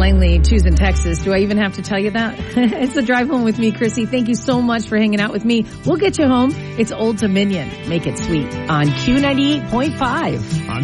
Langley choosing Texas. Do I even have to tell you that? It's the Drive Home with me, Chrissy. Thank you so much for hanging out with me. We'll get you home. It's Old Dominion. Make it sweet on Q98.5.